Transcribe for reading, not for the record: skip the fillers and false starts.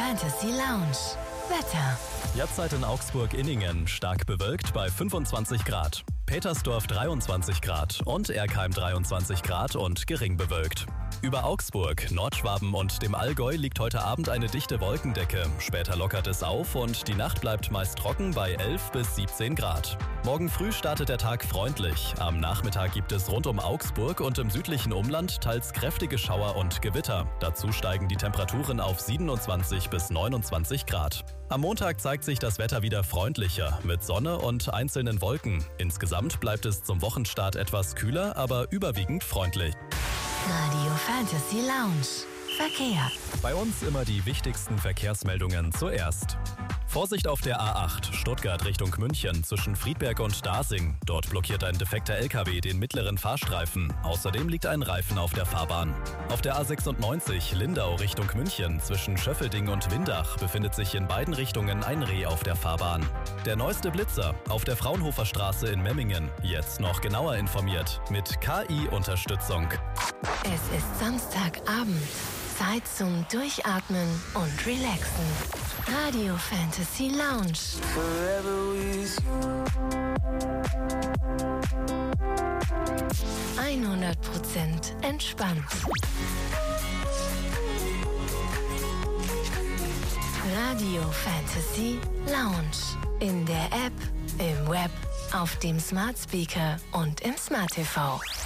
Fantasy Lounge. Wetter. Derzeit in Augsburg-Inningen stark bewölkt bei 25 Grad. Petersdorf 23 Grad und Erkheim 23 Grad und gering bewölkt. Über Augsburg, Nordschwaben und dem Allgäu liegt heute Abend eine dichte Wolkendecke. Später lockert es auf und die Nacht bleibt meist trocken bei 11 bis 17 Grad. Morgen früh startet der Tag freundlich. Am Nachmittag gibt es rund um Augsburg und im südlichen Umland teils kräftige Schauer und Gewitter. Dazu steigen die Temperaturen auf 27 bis 29 Grad. Am Montag zeigt sich das Wetter wieder freundlicher, mit Sonne und einzelnen Wolken. Insgesamt bleibt es zum Wochenstart etwas kühler, aber überwiegend freundlich. Radio Fantasy Lounge. Verkehr. Bei uns immer die wichtigsten Verkehrsmeldungen zuerst. Vorsicht auf der A8, Stuttgart Richtung München, zwischen Friedberg und Dasing. Dort blockiert ein defekter LKW den mittleren Fahrstreifen. Außerdem liegt ein Reifen auf der Fahrbahn. Auf der A96, Lindau Richtung München, zwischen Schöffelding und Windach, befindet sich in beiden Richtungen ein Reh auf der Fahrbahn. Der neueste Blitzer auf der Fraunhofer Straße in Memmingen. Jetzt noch genauer informiert mit KI-Unterstützung. Es ist Samstagabend. Zeit zum Durchatmen und Relaxen. Radio Fantasy Lounge. 100% entspannt. Radio Fantasy Lounge. In der App, im Web, auf dem Smart Speaker und im Smart TV.